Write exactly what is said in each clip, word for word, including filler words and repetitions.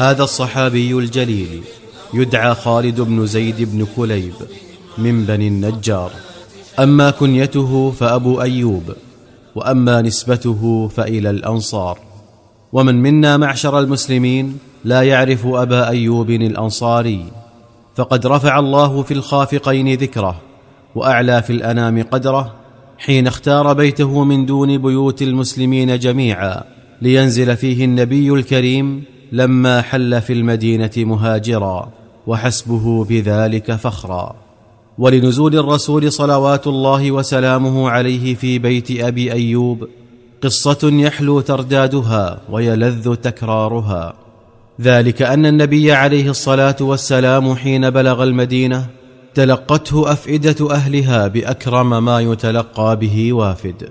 هذا الصحابي الجليل يدعى خالد بن زيد بن كليب من بني النجار. أما كنيته فأبو أيوب، وأما نسبته فإلى الأنصار. ومن منا معشر المسلمين لا يعرف أبا أيوب الأنصاري، فقد رفع الله في الخافقين ذكره وأعلى في الأنام قدره حين اختار بيته من دون بيوت المسلمين جميعا لينزل فيه النبي الكريم لما حل في المدينة مهاجرا، وحسبه بذلك فخرا. ولنزول الرسول صلوات الله وسلامه عليه في بيت أبي أيوب قصة يحلو تردادها ويلذ تكرارها. ذلك أن النبي عليه الصلاة والسلام حين بلغ المدينة تلقته أفئدة أهلها بأكرم ما يتلقى به وافد،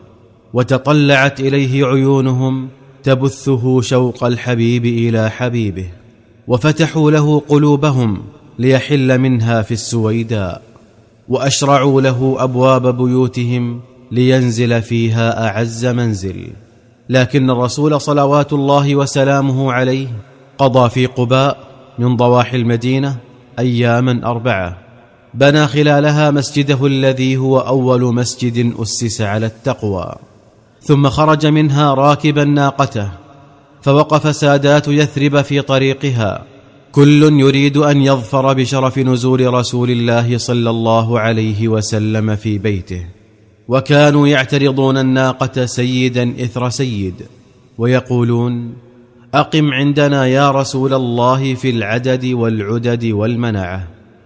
وتطلعت إليه عيونهم تبثه شوق الحبيب إلى حبيبه، وفتحوا له قلوبهم ليحل منها في السويداء، وأشرعوا له أبواب بيوتهم لينزل فيها أعز منزل. لكن الرسول صلوات الله وسلامه عليه قضى في قباء من ضواحي المدينة أياما أربعة، بنى خلالها مسجده الذي هو أول مسجد أسس على التقوى، ثم خرج منها راكبا ناقته، فوقف سادات يثرب في طريقها كل يريد أن يظفر بشرف نزول رسول الله صلى الله عليه وسلم في بيته، وكانوا يعترضون الناقة سيدا إثر سيد ويقولون: أقم عندنا يا رسول الله في العدد والعدد والمنعة،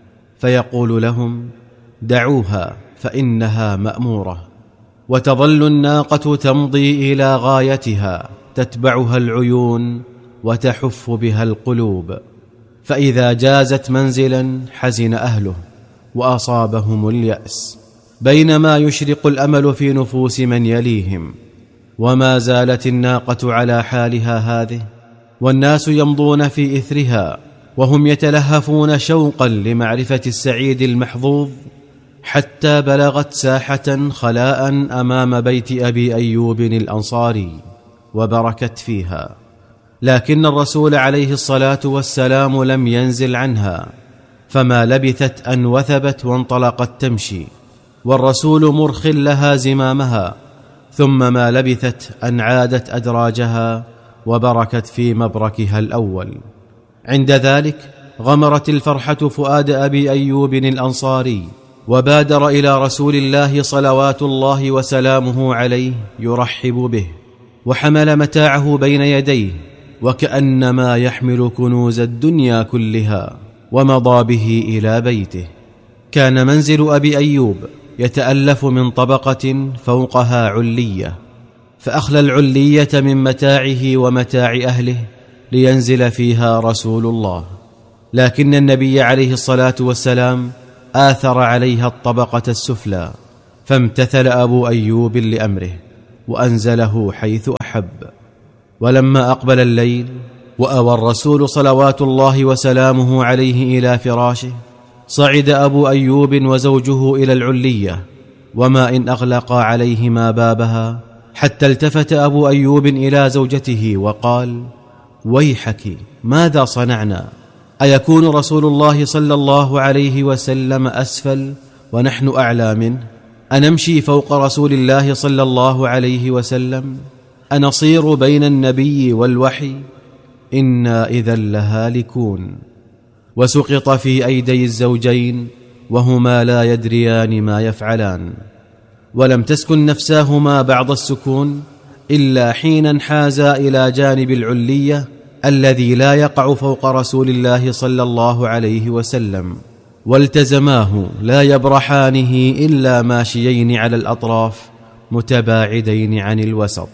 فيقول لهم: دعوها فإنها مأمورة. وتظل الناقة تمضي إلى غايتها تتبعها العيون وتحف بها القلوب، فإذا جازت منزلا حزن أهله وأصابهم اليأس، بينما يشرق الأمل في نفوس من يليهم. وما زالت الناقة على حالها هذه، والناس يمضون في إثرها وهم يتلهفون شوقا لمعرفة السعيد المحظوظ، حتى بلغت ساحة خلاء أمام بيت أبي أيوب الأنصاري وبركت فيها، لكن الرسول عليه الصلاة والسلام لم ينزل عنها، فما لبثت أن وثبت وانطلقت تمشي، والرسول مرخ لها زمامها، ثم ما لبثت أن عادت أدراجها وبركت في مبركها الأول. عند ذلك غمرت الفرحة فؤاد أبي أيوب الأنصاري، وبادر إلى رسول الله صلوات الله وسلامه عليه يرحب به، وحمل متاعه بين يديه وكأنما يحمل كنوز الدنيا كلها، ومضى به إلى بيته. كان منزل أبي أيوب يتألف من طبقة فوقها علية، فأخلى العلية من متاعه ومتاع أهله لينزل فيها رسول الله، لكن النبي عليه الصلاة والسلام آثر عليها الطبقة السفلى، فامتثل أبو أيوب لأمره وأنزله حيث أحب. ولما أقبل الليل وأوى الرسول صلوات الله وسلامه عليه إلى فراشه، صعد أبو أيوب وزوجه إلى العلية، وما إن أغلقا عليهما بابها حتى التفت أبو أيوب إلى زوجته وقال: ويحك، ماذا صنعنا؟ أيكون رسول الله صلى الله عليه وسلم أسفل ونحن أعلى منه؟ أنمشي فوق رسول الله صلى الله عليه وسلم؟ أنصير بين النبي والوحي؟ إنا إذا لهالكون. وسقط في أيدي الزوجين وهما لا يدريان ما يفعلان، ولم تسكن نفساهما بعض السكون إلا حين انحازا إلى جانب العلية الذي لا يقع فوق رسول الله صلى الله عليه وسلم، والتزماه لا يبرحانه إلا ماشيين على الأطراف متباعدين عن الوسط.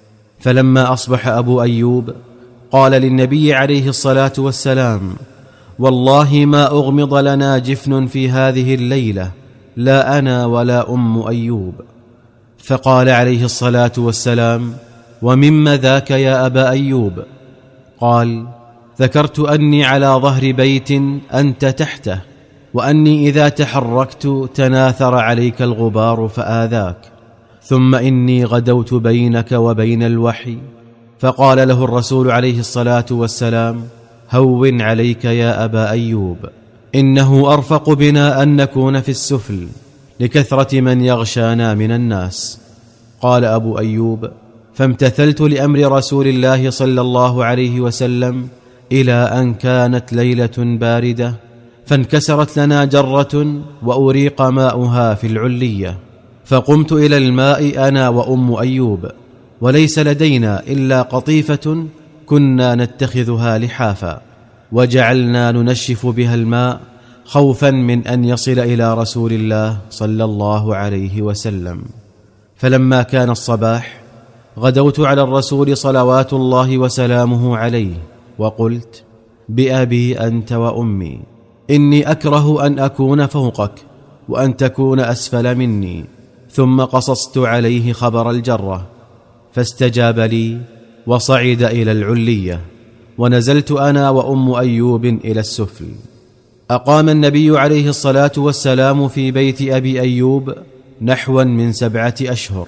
فلما أصبح أبو أيوب قال للنبي عليه الصلاة والسلام: والله ما أغمض لنا جفن في هذه الليلة، لا أنا ولا أم أيوب. فقال عليه الصلاة والسلام: ومما ذاك يا أبا أيوب؟ قال: ذكرت أني على ظهر بيت أنت تحته، وأني إذا تحركت تناثر عليك الغبار فآذاك، ثم إني غدوت بينك وبين الوحي. فقال له الرسول عليه الصلاة والسلام: هون عليك يا أبا أيوب، إنه أرفق بنا أن نكون في السفل لكثرة من يغشانا من الناس. قال أبو أيوب: فامتثلت لأمر رسول الله صلى الله عليه وسلم إلى أن كانت ليلة باردة، فانكسرت لنا جرة وأريق ماؤها في العلية، فقمت إلى الماء أنا وأم أيوب، وليس لدينا إلا قطيفة كنا نتخذها لحافا، وجعلنا ننشف بها الماء خوفا من أن يصل إلى رسول الله صلى الله عليه وسلم. فلما كان الصباح غدوت على الرسول صلوات الله وسلامه عليه، وقلت: بأبي أنت وأمي، إني أكره أن أكون فوقك وأن تكون أسفل مني. ثم قصصت عليه خبر الجرة، فاستجاب لي وصعد إلى العلية، ونزلت أنا وأم أيوب إلى السفل. أقام النبي عليه الصلاة والسلام في بيت أبي أيوب نحوا من سبعة أشهر،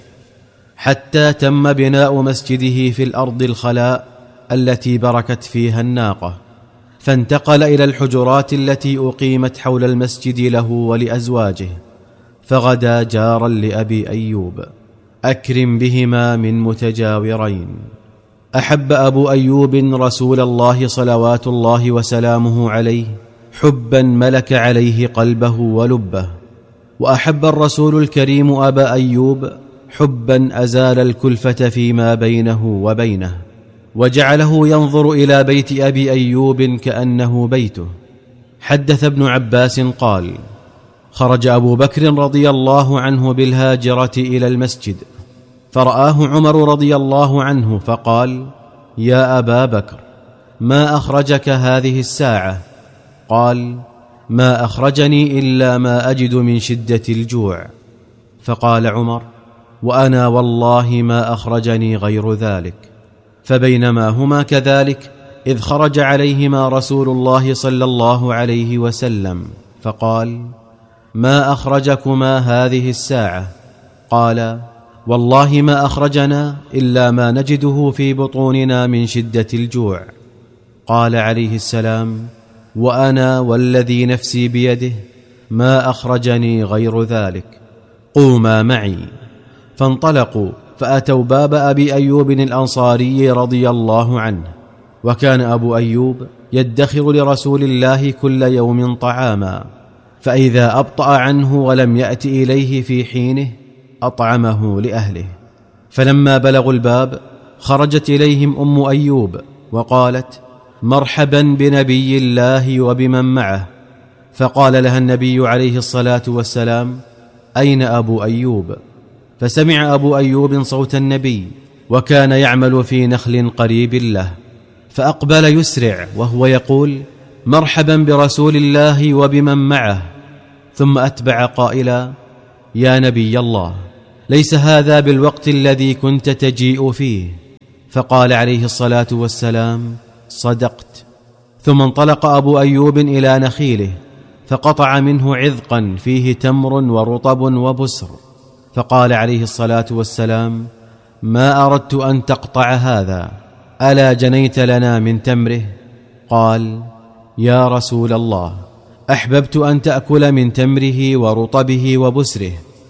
حتى تم بناء مسجده في الأرض الخلاء التي بركت فيها الناقة، فانتقل إلى الحجرات التي أقيمت حول المسجد له ولأزواجه، فغدا جارا لأبي أيوب، أكرم بهما من متجاورين. أحب أبو أيوب رسول الله صلوات الله وسلامه عليه حبا ملك عليه قلبه ولبه، وأحب الرسول الكريم أبا أيوب حبا أزال الكلفة فيما بينه وبينه، وجعله ينظر إلى بيت أبي أيوب كأنه بيته. حدث ابن عباس قال: خرج أبو بكر رضي الله عنه بالهاجرة إلى المسجد، فرآه عمر رضي الله عنه فقال: يا أبا بكر، ما أخرجك هذه الساعة؟ قال: ما أخرجني إلا ما أجد من شدة الجوع. فقال عمر: وأنا والله ما أخرجني غير ذلك. فبينما هما كذلك إذ خرج عليهما رسول الله صلى الله عليه وسلم فقال: ما أخرجكما هذه الساعة؟ قال: والله ما أخرجنا إلا ما نجده في بطوننا من شدة الجوع. قال عليه السلام: وأنا والذي نفسي بيده ما أخرجني غير ذلك، قوما معي. فانطلقوا فأتوا باب أبي أيوب الأنصاري رضي الله عنه، وكان أبو أيوب يدخر لرسول الله كل يوم طعاما، فإذا أبطأ عنه ولم يأت إليه في حينه أطعمه لأهله. فلما بلغوا الباب خرجت إليهم أم أيوب وقالت: مرحبا بنبي الله وبمن معه. فقال لها النبي عليه الصلاة والسلام: أين أبو أيوب؟ فسمع أبو أيوب صوت النبي، وكان يعمل في نخل قريب له، فأقبل يسرع وهو يقول: مرحبا برسول الله وبمن معه. ثم أتبع قائلا: يا نبي الله، ليس هذا بالوقت الذي كنت تجيء فيه. فقال عليه الصلاة والسلام: صدقت. ثم انطلق أبو أيوب إلى نخيله، فقطع منه عذقا فيه تمر ورطب وبسر، فقال عليه الصلاة والسلام: ما أردت أن تقطع هذا، ألا جنيت لنا من تمره؟ قال: يا رسول الله، أحببت أن تأكل من تمره ورطبه وبسره،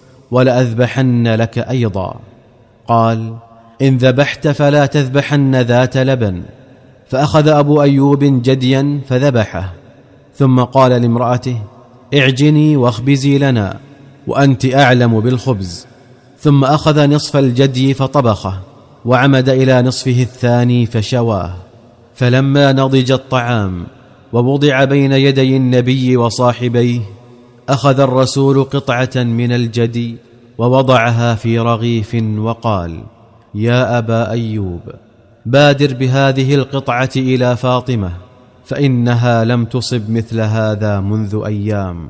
ولأذبحن لك أيضا. قال: إن ذبحت فلا تذبحن ذات لبن. فأخذ أبو أيوب جديا فذبحه، ثم قال لامرأته: اعجني واخبزي لنا، وأنت أعلم بالخبز. ثم أخذ نصف الجدي فطبخه، وعمد إلى نصفه الثاني فشواه. فلما نضج الطعام ووضع بين يدي النبي وصاحبيه، أخذ الرسول قطعة من الجدي ووضعها في رغيف وقال: يا أبا أيوب، بادر بهذه القطعة إلى فاطمة، فإنها لم تصب مثل هذا منذ أيام.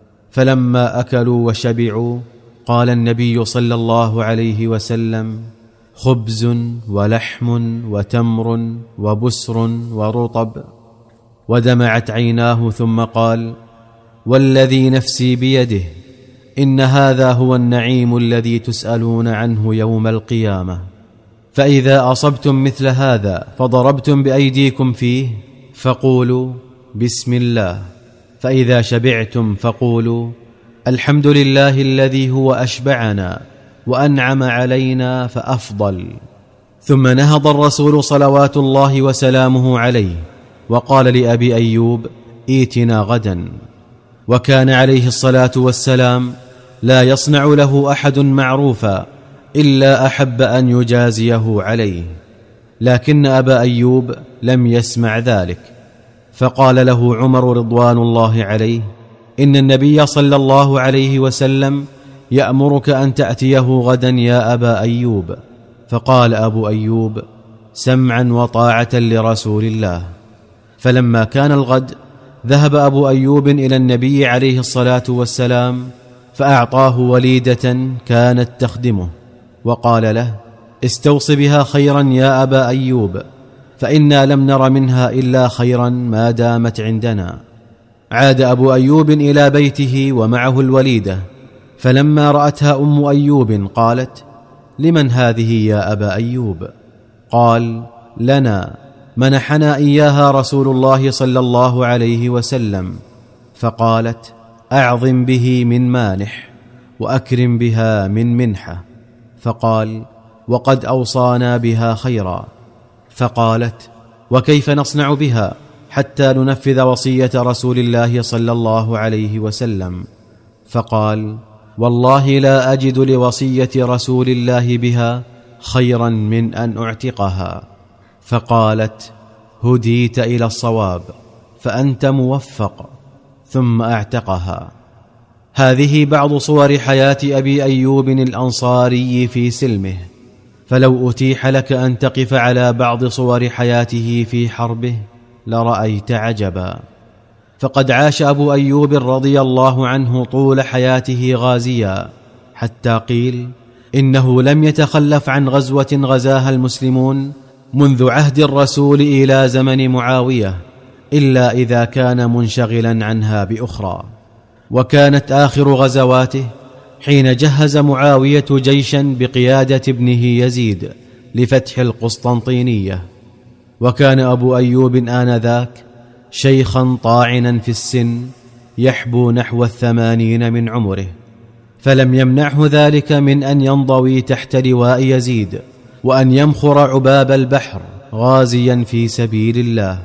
فلما أكلوا وشبعوا قال النبي صلى الله عليه وسلم: خبز ولحم وتمر وبسر ورطب. ودمعت عيناه ثم قال: والذي نفسي بيده، إن هذا هو النعيم الذي تسألون عنه يوم القيامة. فإذا أصبتم مثل هذا فضربتم بأيديكم فيه، فقولوا بسم الله، فإذا شبعتم فقولوا الحمد لله الذي هو أشبعنا وأنعم علينا فأفضل. ثم نهض الرسول صلوات الله وسلامه عليه وقال لأبي أيوب ائتنا غدا. وكان عليه الصلاة والسلام لا يصنع له أحد معروفا إلا أحب أن يجازيه عليه، لكن أبا أيوب لم يسمع ذلك، فقال له عمر رضوان الله عليه إن النبي صلى الله عليه وسلم يأمرك أن تأتيه غدا يا أبا أيوب. فقال أبو أيوب سمعا وطاعة لرسول الله. فلما كان الغد ذهب أبو أيوب إلى النبي عليه الصلاة والسلام فأعطاه وليدة كانت تخدمه، وقال له استوص بها خيرا يا أبا أيوب، فإنا لم نر منها إلا خيرا ما دامت عندنا. عاد أبو أيوب إلى بيته ومعه الوليدة، فلما رأتها أم أيوب قالت لمن هذه يا أبا أيوب؟ قال لنا، منحنا إياها رسول الله صلى الله عليه وسلم. فقالت أعظم به من مانح وأكرم بها من منحة. فقال وقد أوصانا بها خيرا. فقالت وكيف نصنع بها حتى ننفذ وصية رسول الله صلى الله عليه وسلم؟ فقال والله لا أجد لوصية رسول الله بها خيرا من أن أعتقها. فقالت هديت إلى الصواب فأنت موفق، ثم أعتقها. هذه بعض صور حياة أبي أيوب الأنصاري في سلمه، فلو أتيح لك أن تقف على بعض صور حياته في حربه لرأيت عجبا. فقد عاش أبو أيوب رضي الله عنه طول حياته غازيا، حتى قيل إنه لم يتخلف عن غزوة غزاها المسلمون منذ عهد الرسول إلى زمن معاوية إلا إذا كان منشغلا عنها بأخرى. وكانت آخر غزواته حين جهز معاوية جيشا بقيادة ابنه يزيد لفتح القسطنطينية، وكان أبو أيوب آنذاك شيخا طاعنا في السن يحبو نحو الثمانين من عمره، فلم يمنعه ذلك من أن ينضوي تحت لواء يزيد وأن يمخر عباب البحر غازيا في سبيل الله.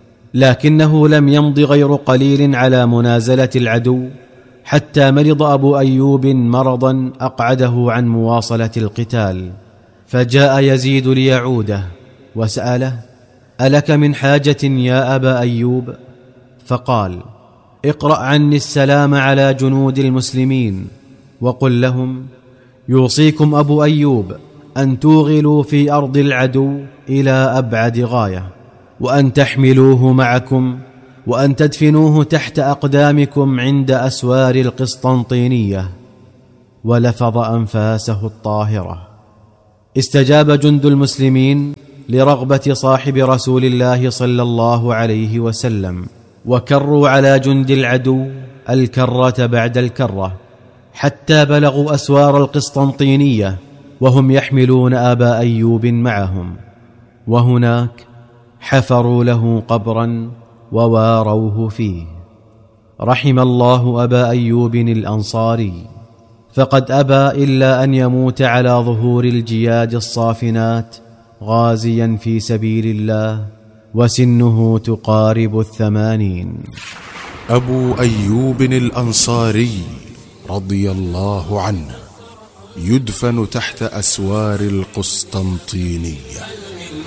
لكنه لم يمض غير قليل على منازلة العدو حتى مرض أبو أيوب مرضا أقعده عن مواصلة القتال، فجاء يزيد ليعوده وسأله ألك من حاجة يا أبا أيوب؟ فقال اقرأ عني السلام على جنود المسلمين وقل لهم يوصيكم أبو أيوب أن توغلوا في أرض العدو إلى أبعد غاية، وأن تحملوه معكم، وأن تدفنوه تحت أقدامكم عند أسوار القسطنطينية. ولفظ أنفاسه الطاهرة. استجاب جند المسلمين لرغبة صاحب رسول الله صلى الله عليه وسلم، وكروا على جند العدو الكرة بعد الكرة حتى بلغوا أسوار القسطنطينية وهم يحملون أبا أيوب معهم، وهناك حفروا له قبرا وواروه فيه. رحم الله أبا أيوب الأنصاري، فقد أبى إلا أن يموت على ظهور الجياد الصافنات غازيا في سبيل الله وسنه تقارب الثمانين. أبو أيوب الأنصاري رضي الله عنه يدفن تحت أسوار القسطنطينية.